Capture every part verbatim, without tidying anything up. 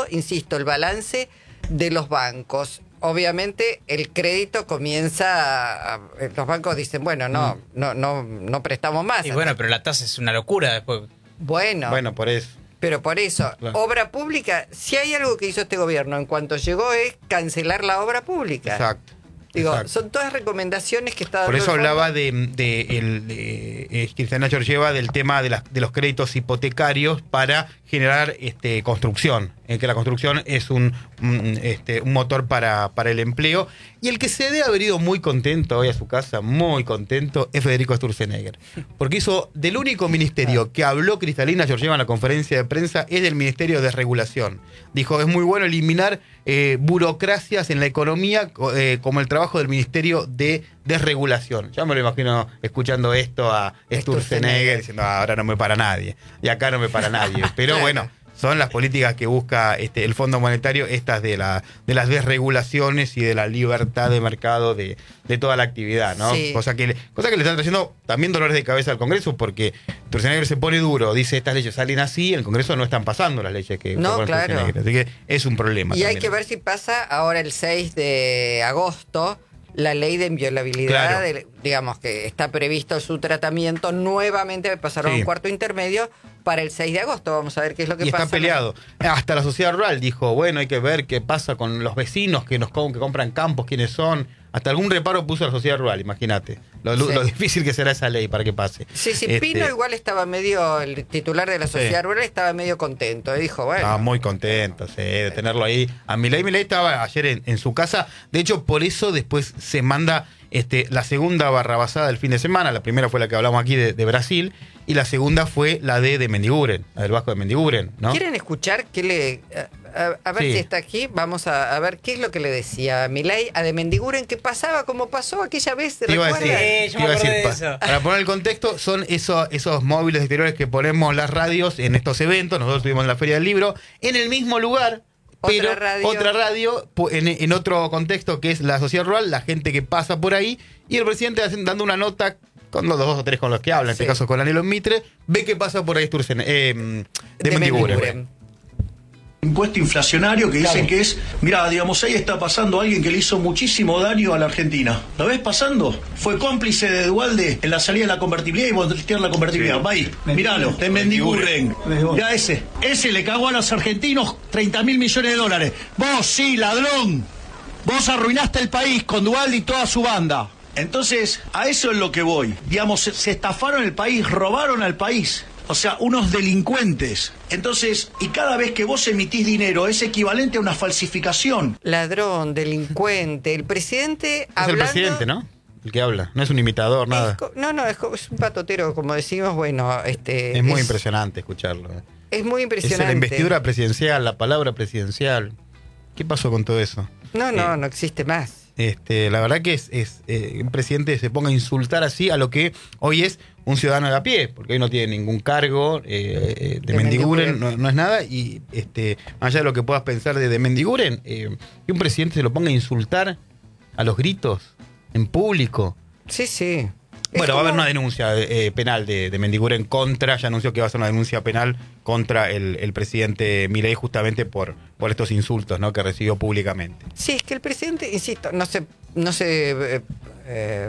todo, insisto, el balance de los bancos. Obviamente el crédito comienza a, a, los bancos dicen, bueno, no, mm. no, no, no prestamos más. Y bueno, pero la tasa es una locura después. Bueno. Bueno, por eso. Pero por eso, claro. Obra pública, si hay algo que hizo este gobierno en cuanto llegó es cancelar la obra pública. Exacto. Digo, Exacto. son todas recomendaciones que está dando. Por eso el hablaba de, de, el, de eh, Cristina Georgieva del tema de, las, de los créditos hipotecarios para generar este, construcción, eh, que la construcción es un, un, este, un motor para, para el empleo. Y el que se debe haber ido muy contento hoy a su casa, muy contento, es Federico Sturzenegger. Porque hizo del único ministerio que habló Cristalina Georgieva en la conferencia de prensa, es del Ministerio de Regulación. Dijo, es muy bueno eliminar eh, burocracias en la economía, eh, como el trabajo del Ministerio de Desregulación. Ya me lo imagino escuchando esto a Sturzenegger diciendo, ah, ahora no me para nadie. Y acá no me para nadie. Pero bueno, son las políticas que busca este, el Fondo Monetario, estas de, la, de las desregulaciones y de la libertad de mercado de, de toda la actividad, ¿no? Sí. Cosa que, cosa que le están trayendo también dolores de cabeza al Congreso, porque Sturzenegger se pone duro, dice estas leyes salen así, en el Congreso no están pasando las leyes que no, claro. Sturzenegger. Así que es un problema. Y también. Hay que ver si pasa ahora el seis de agosto la ley de inviolabilidad, claro. de, digamos que está previsto su tratamiento, nuevamente pasaron sí. un cuarto intermedio para el seis de agosto, vamos a ver qué es lo que y pasa. Y está peleado. Hasta la sociedad rural dijo, bueno, hay que ver qué pasa con los vecinos que nos que compran campos, quiénes son. Hasta algún reparo puso la sociedad rural, imagínate. Lo, sí. lo difícil que será esa ley para que pase. Sí, sí, este... Pino igual estaba medio, el titular de la sociedad sí. rural estaba medio contento. Dijo, bueno. Estaba muy contento, sí, de tenerlo ahí. A Milei, Milei estaba ayer en, en su casa. De hecho, por eso después se manda este, la segunda barrabasada del fin de semana. La primera fue la que hablamos aquí de, de Brasil. Y la segunda fue la de, de Mendiguren, la del Vasco de Mendiguren, ¿no? ¿Quieren escuchar qué le... A, a ver sí. si está aquí, vamos a, a ver qué es lo que le decía Milei a de Mendiguren, qué pasaba, cómo pasó aquella vez, ¿recuerdan? Sí, yo me acordé de eso. Para poner el contexto, son esos, esos móviles exteriores que ponemos las radios en estos eventos. Nosotros estuvimos en la Feria del Libro, en el mismo lugar, pero otra radio, otra radio en, en otro contexto, que es la sociedad rural, la gente que pasa por ahí, y el presidente dando una nota con los dos o tres con los que habla, en sí. este caso con Anhelo Mitre, ve que pasa por ahí Sturzen, eh, de, de Mendiguren. Mendiguren. Impuesto inflacionario que dicen claro. que es, mira, digamos, ahí está pasando alguien que le hizo muchísimo daño a la Argentina. ¿Lo ves pasando? Fue cómplice de Duhalde en la salida de la convertibilidad y voltear la convertibilidad. Sí. Va ahí, míralo, de Mendiguren. Ya ese, ese le cagó a los argentinos treinta mil millones de dólares. Vos, sí, ladrón. Vos arruinaste el país con Duhalde y toda su banda. Entonces, a eso es lo que voy. Digamos, se, se estafaron el país, robaron al país. O sea, unos delincuentes. Entonces, y cada vez que vos emitís dinero es equivalente a una falsificación. Ladrón, delincuente, el presidente es hablando... el presidente, ¿no? El que habla, no es un imitador, nada. Es, no, no, es, es un patotero, como decimos, bueno... este Es muy es, impresionante escucharlo. Eh. Es muy impresionante. Es la investidura presidencial, la palabra presidencial. ¿Qué pasó con todo eso? No, no, eh, no existe más. Este, la verdad que es, es eh, un presidente se ponga a insultar así a lo que hoy es un ciudadano de a pie, porque hoy no tiene ningún cargo eh, de, de Mendiguren, no, no es nada, y este, más allá de lo que puedas pensar de, de Mendiguren, eh, que un presidente se lo ponga a insultar a los gritos, en público. Sí, sí. Bueno, como... va a haber una denuncia eh, penal de, de Mendiguren contra, ya anunció que va a ser una denuncia penal contra el, el presidente Milei justamente por, por estos insultos, ¿no?, que recibió públicamente. Sí, es que el presidente, insisto, no se, no se eh, eh,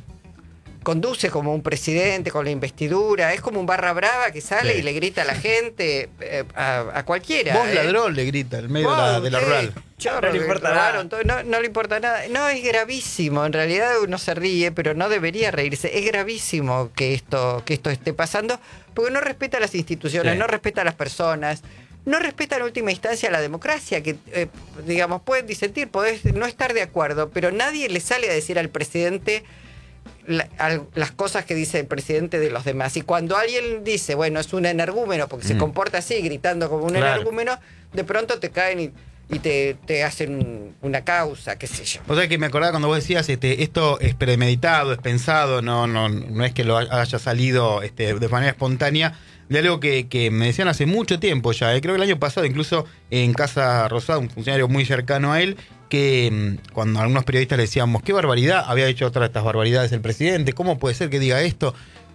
conduce como un presidente con la investidura, es como un barra brava que sale sí. y le grita a la gente, eh, a, a cualquiera. Vos eh. ladrón, le grita en medio wow, de la, de la rural. Chorro, no le importa nada. Todo, no, no le importa nada. No, es gravísimo. En realidad uno se ríe, pero no debería reírse. Es gravísimo que esto, que esto esté pasando, porque no respeta a las instituciones, sí. no respeta a las personas, no respeta en última instancia a la democracia, que, eh, digamos, pueden disentir, podés no estar de acuerdo, pero nadie le sale a decir al presidente la, a, las cosas que dice el presidente de los demás. Y cuando alguien dice, bueno, es un energúmeno, porque mm. se comporta así, gritando como un claro. energúmeno, de pronto te caen y... y te, te hacen una causa, qué sé yo. O sea que me acordaba cuando vos decías, este, esto es premeditado, es pensado, no, no, no es que lo haya salido este, de manera espontánea, de algo que, que me decían hace mucho tiempo ya, eh, creo que el año pasado, incluso en Casa Rosada, un funcionario muy cercano a él, que cuando a algunos periodistas le decíamos, qué barbaridad, había hecho otra de estas barbaridades el presidente, ¿cómo puede ser que diga esto?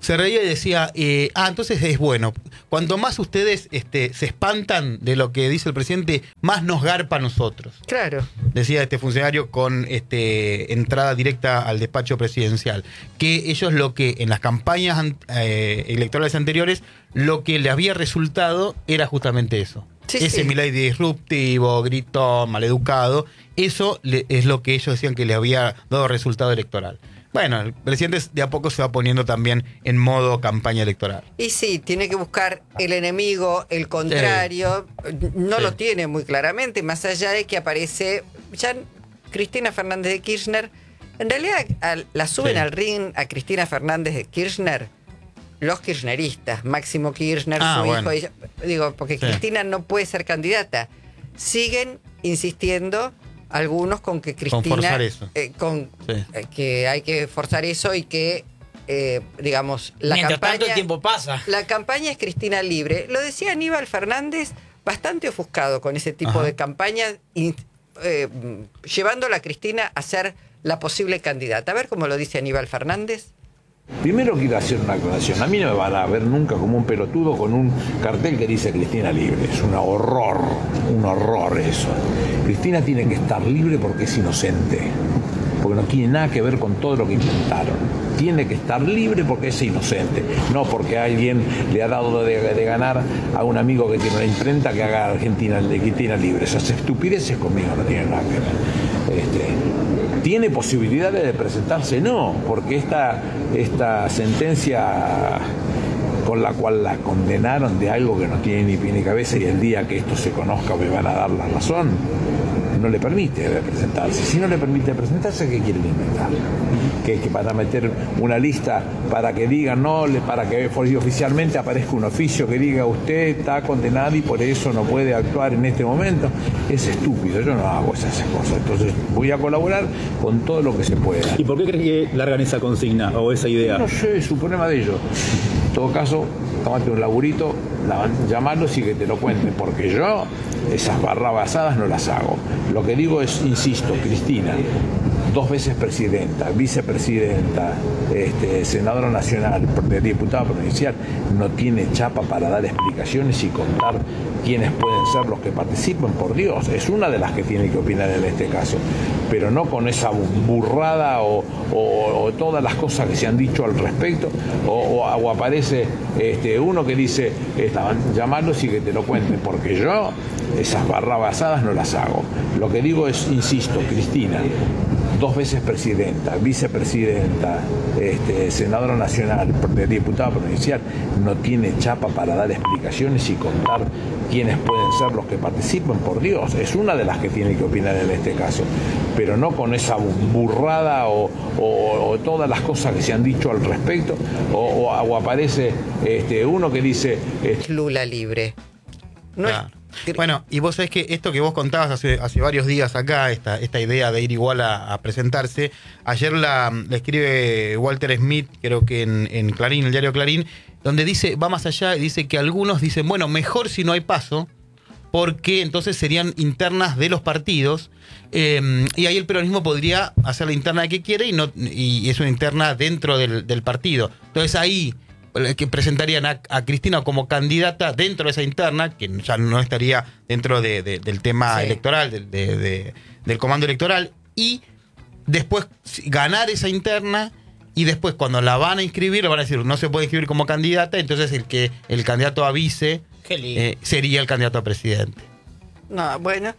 se reía y decía, eh, ah, entonces es bueno. Cuanto más ustedes este, se espantan de lo que dice el presidente, más nos garpa a nosotros. Claro. Decía este funcionario con este, entrada directa al despacho presidencial. Que ellos lo que en las campañas eh, electorales anteriores, lo que le había resultado era justamente eso. Sí, Ese sí. Milei disruptivo, gritón, maleducado. Eso le, es lo que ellos decían que le había dado resultado electoral. Bueno, el presidente de a poco se va poniendo también en modo campaña electoral. Y sí, tiene que buscar el enemigo, el contrario. Sí. No sí. lo tiene muy claramente, más allá de que aparece ya Cristina Fernández de Kirchner. En realidad a, la suben sí. al ring a Cristina Fernández de Kirchner los kirchneristas, Máximo Kirchner, ah, su bueno. hijo. Ella, digo, porque sí. Cristina no puede ser candidata. Siguen insistiendo algunos con que Cristina... Con forzar eso. Eh, con, sí. eh, que hay que forzar eso y que, eh, digamos, la Mientras campaña... tanto el tiempo pasa. La campaña es Cristina libre. Lo decía Aníbal Fernández, bastante ofuscado con ese tipo Ajá. de campaña, y, eh, llevando a la Cristina a ser la posible candidata. A ver cómo lo dice Aníbal Fernández. Primero quiero hacer una aclaración. A mí no me van a ver nunca como un pelotudo con un cartel que dice Cristina libre. Es un horror, un horror eso. Cristina tiene que estar libre porque es inocente, porque no tiene nada que ver con todo lo que intentaron. Tiene que estar libre porque es inocente, no porque alguien le ha dado de, de ganar a un amigo que tiene una imprenta que haga Argentina de Cristina libre. Esas estupideces conmigo no tienen nada que ver. Este, ¿Tiene posibilidades de presentarse? No, porque esta, esta sentencia con la cual la condenaron de algo que no tiene ni pie ni cabeza, y el día que esto se conozca me van a dar la razón, no le permite presentarse. Si no le permite presentarse, ¿qué quieren inventar? Que, que van a meter una lista para que digan, no, para que oficialmente aparezca un oficio que diga usted está condenado y por eso no puede actuar en este momento. Es estúpido, yo no hago esas cosas. Entonces voy a colaborar con todo lo que se pueda. ¿Y por qué crees que largan esa consigna o esa idea? No sé, es su problema de ellos. En todo caso, tómate un laburito, llamarlos y que te lo cuenten, porque yo esas barrabasadas no las hago. Lo que digo es, insisto, Cristina, dos veces presidenta, vicepresidenta, este, senadora nacional, diputada provincial, no tiene chapa para dar explicaciones y contar quiénes pueden ser los que participen, por Dios. Es una de las que tiene que opinar en este caso, pero no con esa burrada o, o, o todas las cosas que se han dicho al respecto, o, o, o aparece este, uno que dice, llamarlos y que te lo cuenten, porque yo esas barrabasadas no las hago. Lo que digo es, insisto, Cristina, dos veces presidenta, vicepresidenta, este, senadora nacional, diputada provincial, no tiene chapa para dar explicaciones y contar quiénes pueden ser los que participen, por Dios. Es una de las que tiene que opinar en este caso, pero no con esa burrada o, o, o todas las cosas que se han dicho al respecto, o, o, o aparece este, uno que dice... Este, Lula libre. No claro. es... Bueno, y vos sabés que esto que vos contabas hace, hace varios días acá, esta, esta idea de ir igual a, a presentarse, ayer la, la escribe Walter Smith, creo que en, en Clarín, el diario Clarín, donde dice, va más allá y dice que algunos dicen, bueno, mejor si no hay paso, porque entonces serían internas de los partidos, eh, y ahí el peronismo podría hacer la interna que quiere y, no, y es una interna dentro del, del partido. Entonces ahí... que presentarían a, a Cristina como candidata dentro de esa interna, que ya no estaría dentro de, de, del tema sí. electoral, de, de, de, del comando electoral, y después ganar esa interna, y después cuando la van a inscribir, le van a decir, no se puede inscribir como candidata, entonces el que el candidato a vice eh, sería el candidato a presidente. No, bueno...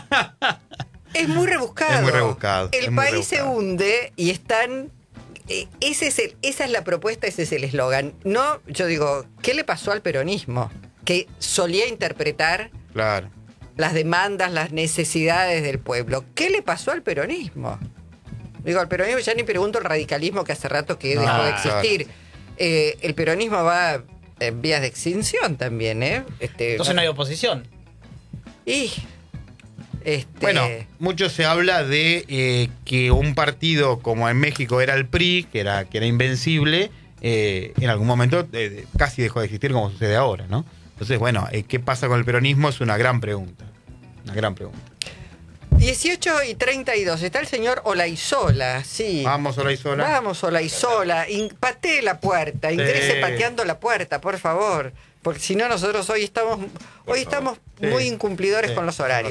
es muy rebuscado. Es muy rebuscado. El país rebuscado. Se hunde y están... Ese es el, esa es la propuesta, ese es el eslogan. No, yo digo, ¿qué le pasó al peronismo? Que solía interpretar claro. las demandas, las necesidades del pueblo. ¿Qué le pasó al peronismo? Digo, al peronismo ya ni pregunto el radicalismo que hace rato que no, dejó de existir. Claro. Eh, el peronismo va en vías de extinción también, ¿eh? Este, Entonces no hay oposición. Y... Este... Bueno, mucho se habla de eh, que un partido como en México era el P R I, que era, que era invencible, eh, en algún momento eh, casi dejó de existir como sucede ahora, ¿no? Entonces, bueno, eh, ¿qué pasa con el peronismo? Es una gran pregunta. Una gran pregunta. dieciocho y treinta y dos. Está el señor Olaizola, sí. Vamos, Olaizola. Vamos, Olaizola. In- patee la puerta, ingrese Sí. pateando la puerta, por favor. Porque si no, nosotros hoy estamos, hoy estamos Sí. muy incumplidores Sí. con los horarios.